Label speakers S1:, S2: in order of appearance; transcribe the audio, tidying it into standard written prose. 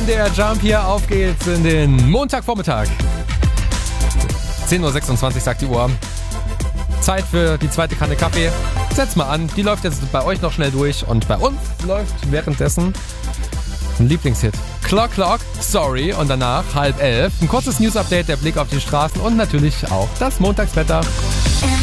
S1: der Jump hier. Auf geht's in den Montagvormittag. 10.26 Uhr sagt die Uhr. Zeit für die zweite Kanne Kaffee. Setz mal an, die läuft jetzt bei euch noch schnell durch und bei uns läuft währenddessen ein Lieblingshit. Clock, Sorry und danach 10:30. Ein kurzes News-Update, der Blick auf die Straßen und natürlich auch das Montagswetter.